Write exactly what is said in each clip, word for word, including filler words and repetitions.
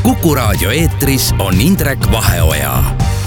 Kuku Raadio eetris on Indrek Vaheoja.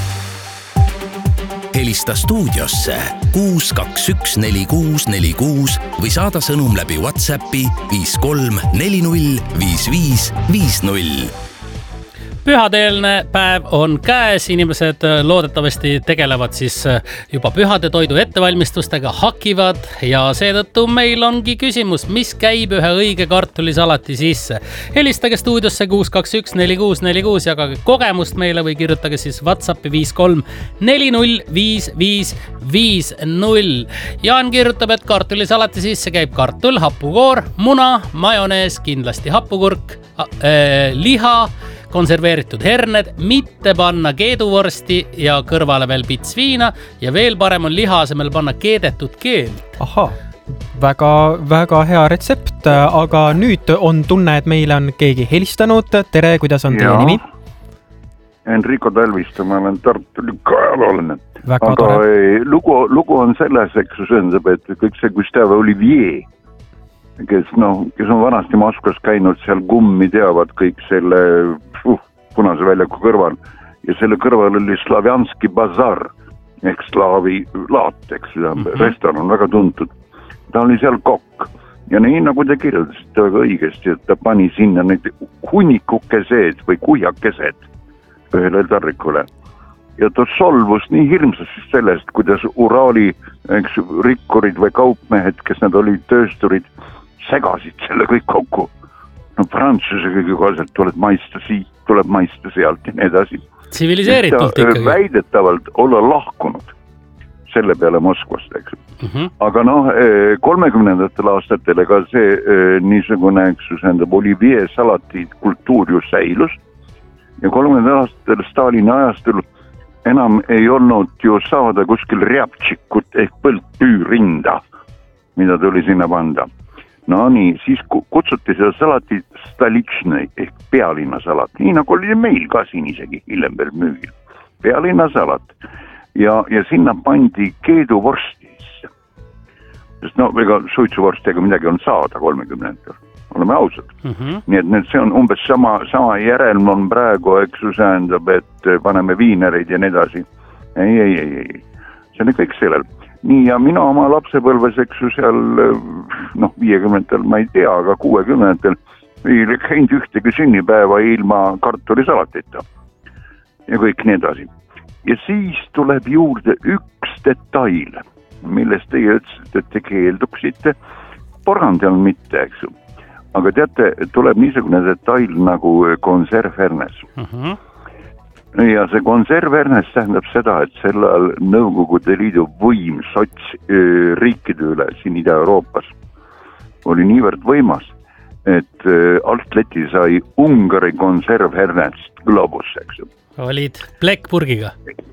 Helista stuudiosse kuus kaks üks neli kuus neli kuus või saada sõnum läbi WhatsAppi viis kolm neli null viis viis viis null. Pühadeelne päev on käes, inimesed loodetavasti tegelevad siis juba pühade toidu ettevalmistustega, hakivad ja seetõttu meil ongi küsimus, mis käib ühe õige kartulisalati sisse. Helistage stuudiosse kuus kaks üks neli kuus neli kuus, jagage kogemust meile või kirjutage siis WhatsAppi viis kolm neli null viis viis viis null. Jaan kirjutab, et kartulisalati sisse käib kartul, hapukoor, muna, majonees, kindlasti hapukurk, äh, liha, konserveeritud herned, mitte panna keeduvorsti ja kõrvale veel pits viina ja veel parem on liha asemel panna keedetud keelt. Aha, väga, väga hea retsept, aga nüüd on tunne, et meile on keegi helistanud. Tere, kuidas on teie ja. nimi? Enrico Talviste, ma olen Tartu lükkajaloolane. Väga aga tore. Lugu, lugu on selles, eks sõndab, et kõik see Gustave Olivier, kes, no, kes on vanasti Moskvas käinud, seal kummi teavad kõik selle uh, punase väljaku kõrval ja selle kõrval oli Slavjanski bazar ehk slaavi laat, eks mm-hmm. restoran on väga tuntud. Ta oli seal kokk ja nii nagu te kirjeldasite väga õigesti, et ta pani sinna neid hunnikukesed või kuhjakesed ühele tarrikule ja ta solvus nii hirmsasti sellest, kuidas Uraali eks, rikkurid või kaupmehed, kes nad olid töösturid, segasid selle kõik kokku. No Prantsuse kõige kohaselt tuleb maista siit, tuleb maista sealt ja nii edasi. Tsiviliseeritult ikkagi. Väidetavalt olla lahkunud selle peale Moskvast, eks. Mm-hmm. Aga noh, kolmekümnendatel aastatel ega see niisugune, eks, endab Olivier salati kultuur ju säilus ja kolmekümnendatel aastatel Stalini ajastul enam ei olnud ju saada kuskil rjaptšikut ehk põldpüürinda, mida tuli sinna panda. No nii, siis kutsuti seda salati stalitšne ehk pealinna salat, nii nagu oli meil ka siin isegi hiljem veel müügil. Pealinna salat ja, ja sinna pandi keeduvorstisse. Sest no, ega suitsuvorstega midagi on saada kolmekümnendatel, oleme ausad. Mm-hmm. Nii et need, see on umbes sama, sama järelm on praegu, eks ju tähendab, et paneme viinereid ja nii edasi. Ei, ei, ei, ei. See on kõik sellel. Nii ja mina oma lapsepõlves, eks ju seal, noh, viiekümnendatel ma ei tea, aga kuuekümnendatel ei käinud ühtegi sünnipäeva ilma kartulisalatita ja kõik nii edasi. Ja siis tuleb juurde üks detail, millest teie ütlesite, et te keelduksite, porgandil mitte, eks ju. Aga teate, tuleb niisugune detail nagu konservhernes. Mhm. Ja see konservhernes tähendab seda, et sel ajal Nõukogude Liidu võim sots riikide üle siin Ida-Euroopas oli niivõrd võimas, et Alt-Läti sai Ungari konservhernest globus, eks ju. Olid plekpurgiga?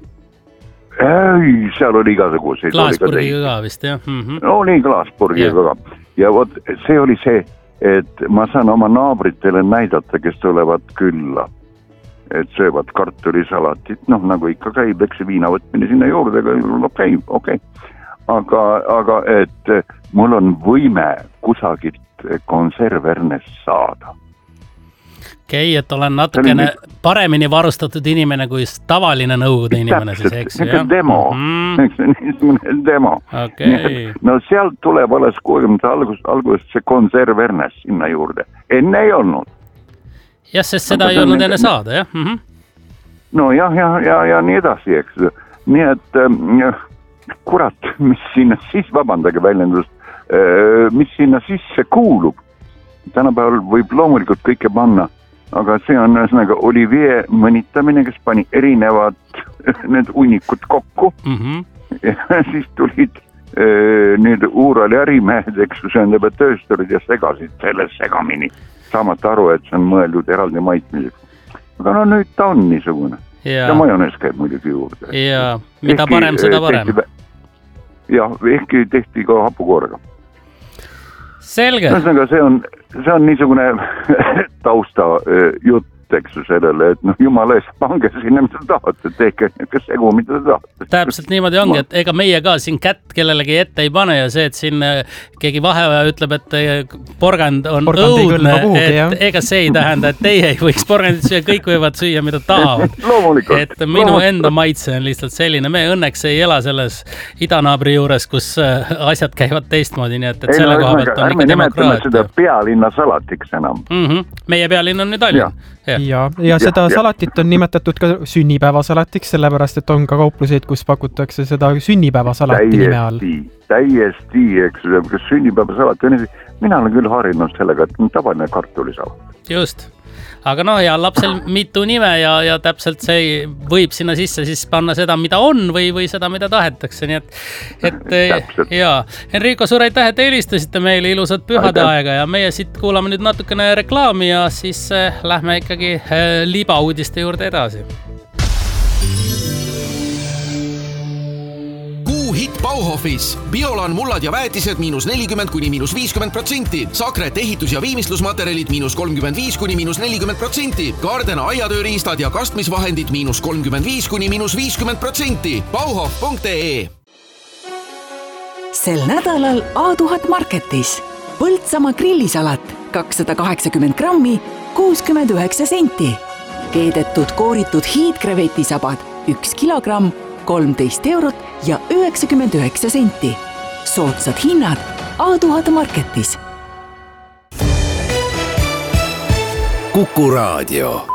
Ei, seal oli igasuguseid. Klaaspurgiga ka vist, jah? Mm-hmm. Oli klaaspurgiga yeah. ka. Ja vot see oli see, et ma saan oma naabritele näidata, kes tulevad külla. Et söövad kartulisalatit, noh nagu ikka käib, eks see viina võtmine sinna juurde, okei, okei. Aga, aga et mul on võime kusagilt konservhernes saada. Okei, et olen natukene paremini varustatud inimene kui tavaline nõukogude inimene. Täpselt, siis, eks, see on demo, mm. eks niisugune demo. Okay. No sealt tuleb alles kuuekümnendate algusest algust see konservhernes sinna juurde. Enne ei olnud. Jah, sest seda ei olnud enne saada, jah? Mm-hmm. No jah, ja, ja, ja nii edasi, eks. Nii et äh, kurat, mis sinna siis, vabandage väljendust, äh, mis sinna sisse kuulub. Tänapäeval võib loomulikult kõike panna, aga see on ühesõnaga Olivier mõnitamine, kes pani erinevad need unikud kokku. Mm-hmm. Ja siis tulid äh, need Uurali ärimehed, eks see on juba töösturid ja segasid selle segamini. Saamata aru, et see on mõeldud eraldi maitmiseks. Aga no nüüd ta on niisugune. Ja, ja majonees käib muidugi juurde. Ja mida ehkki, parem, seda parem. Tehti, ja, ehkki tehti ka hapukoorega. Selge. Ühesõnaga, see on, see on niisugune tausta jutt eks ju sellele, et noh, jumala eest, pange sinna, mida tahate, tehke niisugune segu, mida tahate. Täpselt niimoodi ongi, et ega meie ka siin kätt kellelegi ette ei pane ja see, et siin keegi vahevaja ütleb, et porgand on porgand õudne, et jah. Ega see ei tähenda, et teie ei võiks porgandit süüa, kõik võivad süüa, mida tahavad. Et minu Loomulikult. Enda maitse on lihtsalt selline, me õnneks ei ela selles idanaabri juures, kus asjad käivad teistmoodi, nii et, et selle koha pealt on ikka demokraatia. Seda pealinna salatiks enam. Mm-hmm. Meie pealinn on nüüd Tallinn. Ja, ja, ja seda ja, salatit on nimetatud ka sünnipäevasalatiks, sellepärast, et on ka kaupluseid, kus pakutakse seda sünnipäevasalati nime all. Täiesti, eks, kas sünnipäevasalat on, mina olen küll harinud sellega, et tavaline kartulisalat. Just. Aga noh, ja lapsel mitu nime ja, ja täpselt see võib sinna sisse siis panna seda, mida on või, või seda, mida tahetakse. Nii et, et ja, Enrico, suur aitäh, et helistasite meile ilusat pühade aitäh. Aega ja meie siit kuulame nüüd natukene reklaami ja siis äh, lähme ikkagi äh, libauudiste juurde edasi. Hitt Bauhofis. Biolan mullad ja väetised miinus nelikümmend kuni miinus viiskümmend protsenti. Sakret ehitus- ja viimistlusmaterjalid miinus kolmkümmend viis kuni miinus nelikümmend protsenti. Gardena aiatööriistad ja kastmisvahendid miinus kolmkümmend viis kuni miinus viiskümmend protsenti. bauhof punkt ee. Sel nädalal A tuhat Marketis. Põltsamaa grillisalat kakssada kaheksakümmend grammi, kuuskümmend üheksa senti. Keedetud kooritud hiidkrevetisabad üks kilogramm, kolmteist eurot ja üheksakümmend üheksa senti. Soodsad hinnad A tuhat Marketis. Kuku Raadio.